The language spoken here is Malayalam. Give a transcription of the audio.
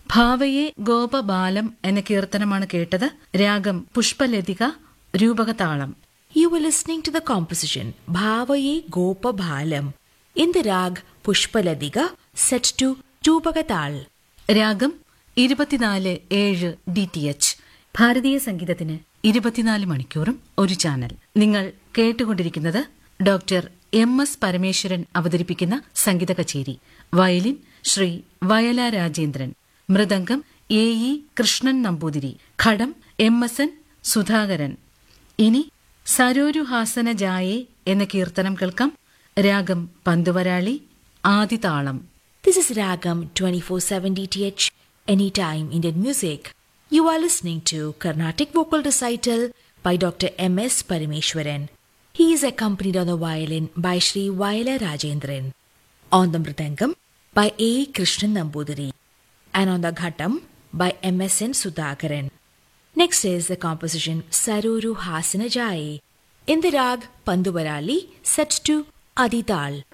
ഭാവയെ ഗോപബാലം എന്ന കീർത്തനമാണ് കേട്ടത്. രാഗം പുഷ്പലതിക, രൂപകതാളം. You were listening to the composition Bhavaye Gopa Bhalam in the rag Pushpaladika set to Tubagatal. രാഗം 24/7 DTH. ഭാരതീയ സംഗീതത്തിന് 24 മണിക്കൂറും ഒരു ചാനൽ. നിങ്ങൾ കേട്ടുകൊണ്ടിരിക്കുന്നത് ഡോക്ടർ MS പരമേശ്വരൻ അവതരിപ്പിക്കുന്ന സംഗീത കച്ചേരി. വയലിൻ ശ്രീ വയല രാജേന്ദ്രൻ, മൃദംഗം AE കൃഷ്ണൻ നമ്പൂതിരി, ഘടം MSN സുധാകരൻ. ഇനി സരോരുഹാസന ജായേ എന്ന കീർത്തനം കേൾക്കാം. രാഗം Pantuvarali, ആദിതാളം. This is Ragam 24/7 DTH, Anytime Indian Music. You are listening to Carnatic Vocal Recital by Dr. MS Parameshwaran. He is accompanied on the violin by Sri Vayala Rajendran, on the mridangam by A. Krishnan Nambudiri, and on the ghatam by MSN Sudhakaran. Next is the composition Saruru Hasana Jaye in the rag Panduvarali set to Adital.